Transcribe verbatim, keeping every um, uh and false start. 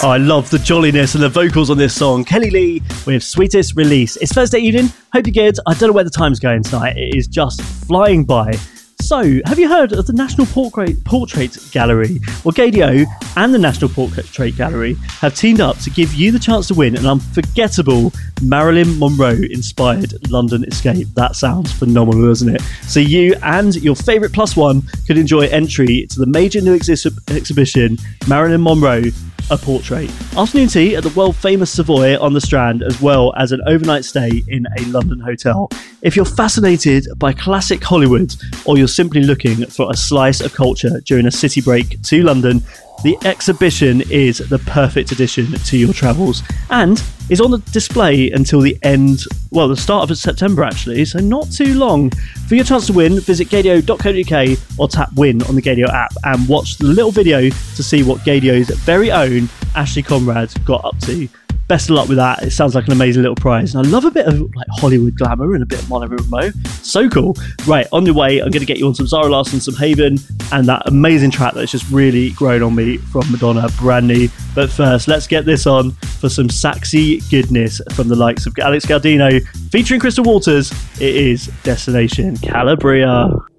Oh, I love the jolliness and the vocals on this song. Kelly Lee with Sweetest Release. It's Thursday evening. Hope you're good. I don't know where the time's going tonight. It is just flying by. So, have you heard of the National Portrait, Portrait Gallery? Well, Gaydio and the National Portrait Gallery have teamed up to give you the chance to win an unforgettable Marilyn Monroe-inspired London escape. That sounds phenomenal, doesn't it? So you and your favourite plus one could enjoy entry to the major new exhi- exhibition, Marilyn Monroe, A Portrait. Afternoon tea at the world-famous Savoy on the Strand, as well as an overnight stay in a London hotel. If you're fascinated by classic Hollywood, or you're simply looking for a slice of culture during a city break to London, the exhibition is the perfect addition to your travels and is on the display until the end, well, the start of September actually, so not too long. For your chance to win, visit gaydio dot co dot uk or tap win on the Gaydio app and watch the little video to see what Gaydio's very own Ashley Conrad got up to. Best of luck with that. It sounds like an amazing little prize. And I love a bit of like Hollywood glamour and a bit of Monica Rambeau. So cool. Right, on your way, I'm going to get you on some Zara Larsson, some Haven, and that amazing track that's just really grown on me from Madonna, Brand New. But first, let's get this on for some sexy goodness from the likes of Alex Gaudino featuring Crystal Waters. It is Destination Calabria.